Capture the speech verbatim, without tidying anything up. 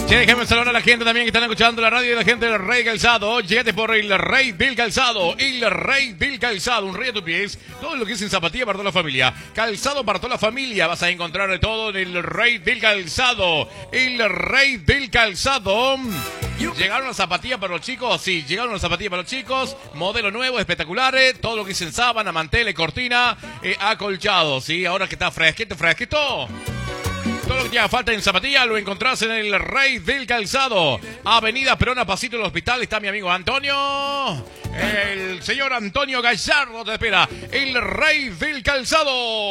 Che, déjame saludar a la gente también que están escuchando la radio y la gente del Rey Calzado. Llegate por el Rey del Calzado. El Rey del Calzado. Un rey a tus pies. Todo lo que es en zapatilla para toda la familia. Calzado para toda la familia. Vas a encontrar de todo en el Rey del Calzado. El Rey del Calzado. Llegaron las zapatillas para los chicos. Sí, llegaron las zapatillas para los chicos. Modelo nuevo, espectaculares. Todo lo que es en sábana, manteles, cortina, eh, acolchado. Sí, ahora que está fresquito, fresquito. Todo lo que te haga falta en zapatilla lo encontrás en el Rey del Calzado. Avenida Perona, pasito del hospital. Está mi amigo Antonio. El señor Antonio Gallardo te espera. El Rey del Calzado.